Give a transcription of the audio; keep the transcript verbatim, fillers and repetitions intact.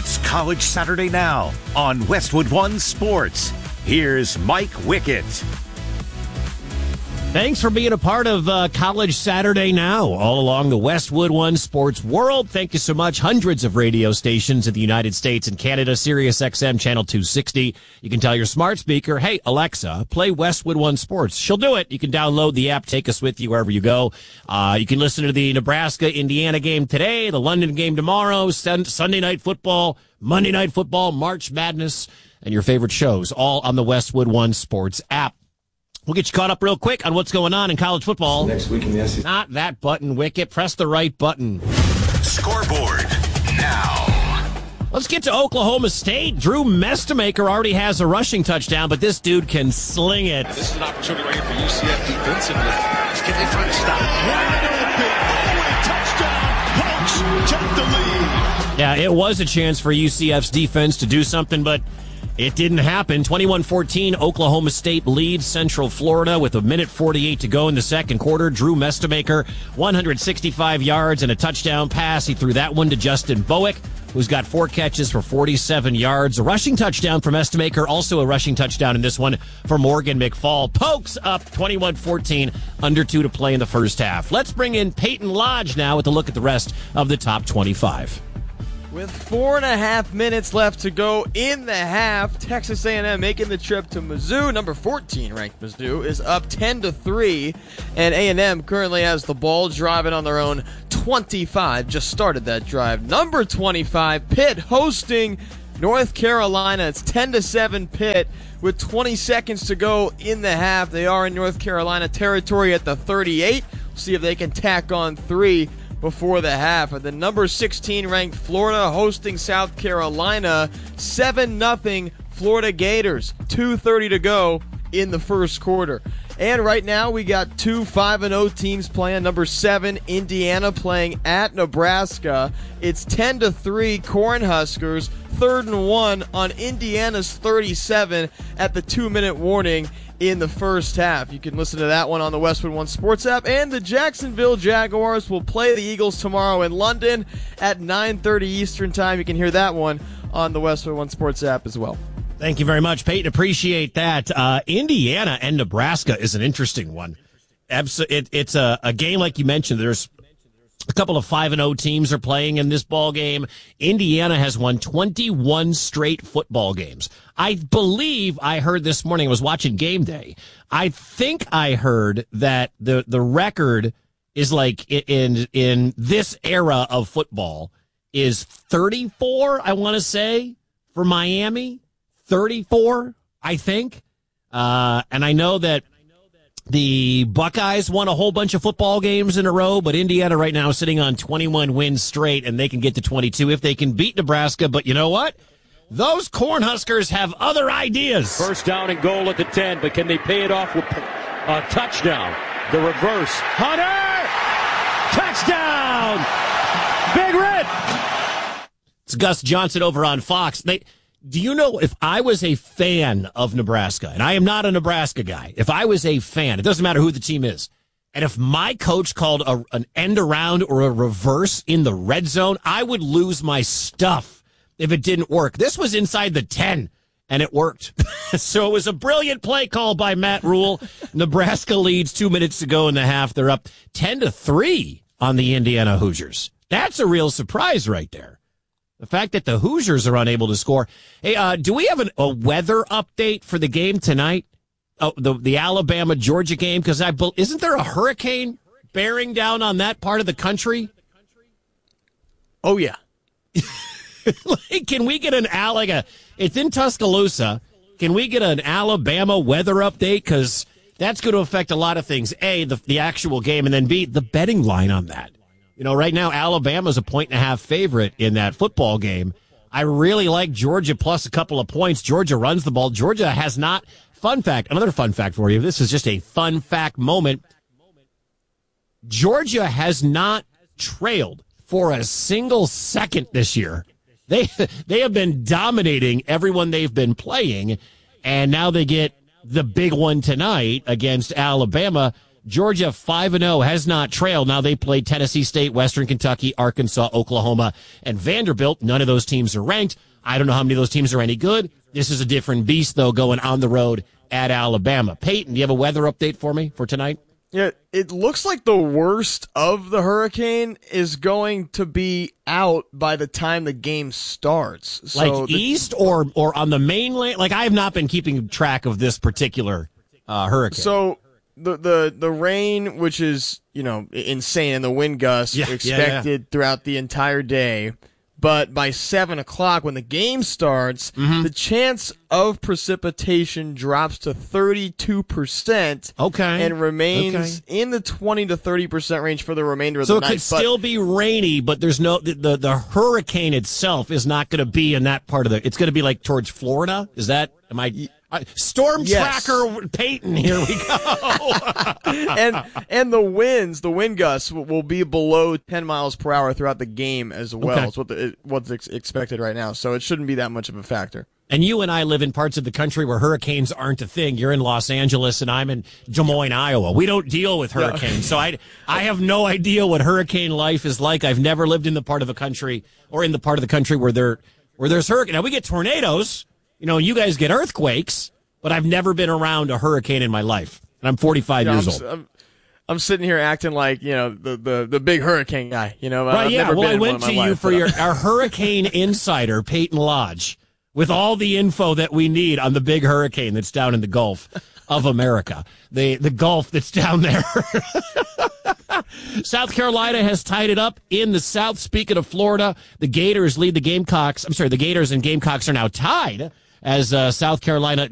It's College Saturday Now on Westwood One Sports. Here's Mike Wickett. Thanks for being a part of uh, College Saturday Now all along the Westwood One Sports world. Thank you so much. Hundreds of radio stations in the United States and Canada. Sirius X M Channel two sixty. You can tell your smart speaker, hey, Alexa, play Westwood One Sports. She'll do it. You can download the app. Take us with you wherever you go. Uh, you can listen to the Nebraska-Indiana game today, the London game tomorrow, sun- Sunday Night Football, Monday Night Football, March Madness, and your favorite shows, all on the Westwood One Sports app. We'll get you caught up real quick on what's going on in college football. Next week in the S E C. Not that button, Wicket. Press the right button. Scoreboard now. Let's get to Oklahoma State. Drew Mestemaker already has a rushing touchdown, but this dude can sling it. This is an opportunity right here for U C F defensively. Can they find a stop? Wide open. Oh, touchdown. Hawks take the lead. Yeah, it was a chance for U C F's defense to do something, but it didn't happen. twenty-one fourteen, Oklahoma State leads Central Florida with a minute forty-eight to go in the second quarter. Drew Mestemaker, one hundred sixty-five yards and a touchdown pass. He threw that one to Justin Bowick, who's got four catches for forty-seven yards. A rushing touchdown for Mestemaker, also a rushing touchdown in this one for Morgan McFall. Pokes up twenty-one fourteen, under two to play in the first half. Let's bring in Peyton Lodge now with a look at the rest of the top twenty-five. With four and a half minutes left to go in the half, Texas A and M making the trip to Mizzou. Number fourteen ranked Mizzou is up ten to three, and A and M currently has the ball, driving on their own twenty-five. Just started that drive. Number twenty-five, Pitt hosting North Carolina. It's ten to seven Pitt with twenty seconds to go in the half. They are in North Carolina territory at the thirty-eight. We'll see if they can tack on three before the half. And the number sixteen ranked Florida hosting South Carolina, seven nothing Florida Gators, two thirty to go in the first quarter. And right now we got two five and oh teams playing. Number seven, Indiana, playing at Nebraska. It's ten to three Cornhuskers, third and one on Indiana's thirty-seven at the two-minute warning in the first half. You can listen to that one on the Westwood One Sports app. And the Jacksonville Jaguars will play the Eagles tomorrow in London at nine thirty Eastern Time. You can hear that one on the Westwood One Sports app as well. Thank you very much, Peyton. Appreciate that. Uh, Indiana and Nebraska is an interesting one. Abs- it, it's a, a game, like you mentioned. There's a couple of five and oh teams are playing in this ball game. Indiana has won twenty-one straight football games. I believe I heard this morning, I was watching Game Day. I think I heard that the, the record is like in, in this era of football is thirty-four, I want to say, for Miami. thirty-four, I think. Uh, and I know that the Buckeyes won a whole bunch of football games in a row, but Indiana right now is sitting on twenty-one wins straight, and they can get to twenty-two if they can beat Nebraska. But you know what? Those Cornhuskers have other ideas. First down and goal at the ten, but can they pay it off with a touchdown? The reverse. Hunter! Touchdown! Big Red! It's Gus Johnson over on Fox. They... Do you know, if I was a fan of Nebraska, and I am not a Nebraska guy, if I was a fan, it doesn't matter who the team is, and if my coach called a, an end around or a reverse in the red zone, I would lose my stuff if it didn't work. This was inside the ten, and it worked. So it was a brilliant play call by Matt Rule. Nebraska leads two minutes to go in the half. They're up ten to three on the Indiana Hoosiers. That's a real surprise right there. The fact that the Hoosiers are unable to score. Hey, uh, do we have an, a weather update for the game tonight? Oh, the the Alabama-Georgia game? Because I isn't there a hurricane bearing down on that part of the country? Oh, yeah. Like, can we get an like a? It's in Tuscaloosa. Can we get an Alabama weather update? Because that's going to affect a lot of things. A, the the actual game, and then B, the betting line on that. You know, right now, Alabama's a point and a half favorite in that football game. I really like Georgia plus a couple of points. Georgia runs the ball. Georgia has not, fun fact, another fun fact for you. This is just a fun fact moment. Georgia has not trailed for a single second this year. They, they have been dominating everyone they've been playing, and now they get the big one tonight against Alabama. Georgia five and oh has not trailed. Now they play Tennessee State, Western Kentucky, Arkansas, Oklahoma, and Vanderbilt. None of those teams are ranked. I don't know how many of those teams are any good. This is a different beast, though, going on the road at Alabama. Peyton, do you have a weather update for me for tonight? Yeah, it looks like the worst of the hurricane is going to be out by the time the game starts. So like the, east or or on the mainland? Like, I have not been keeping track of this particular uh, hurricane. So the, the the rain, which is, you know, insane, and the wind gusts yeah, expected yeah, yeah. throughout the entire day. But by seven o'clock, when the game starts, mm-hmm. the chance of precipitation drops to thirty-two percent. Okay. And remains okay. in the twenty to thirty percent range for the remainder of so the night. So it could still be rainy, but there's no, the, the, the hurricane itself is not going to be in that part of the, it's going to be like towards Florida. Is that, am I, I Storm yes. Tracker Peyton, here we go. and and the winds, the wind gusts will, will be below ten miles per hour throughout the game as well. Okay. It's what the, what's ex- expected right now. So it shouldn't be that much of a factor. And you and I live in parts of the country where hurricanes aren't a thing. You're in Los Angeles and I'm in Des Moines, Iowa. We don't deal with hurricanes. No. So I, I have no idea what hurricane life is like. I've never lived in the part of the country or in the part of the country where there, where there's hurricane. Now we get tornadoes, you know, and you guys get earthquakes, but I've never been around a hurricane in my life. And I'm forty-five yeah, years I'm, old. I'm, I'm sitting here acting like, you know, the, the, the big hurricane guy, you know. Right, I've yeah. never Well, been I went to you life, for but, your our hurricane insider, Peyton Lodge, with all the info that we need on the big hurricane that's down in the Gulf of America, the the Gulf that's down there. South Carolina has tied it up in the South. Speaking of Florida, the Gators lead the Gamecocks. I'm sorry, the Gators and Gamecocks are now tied as uh, South Carolina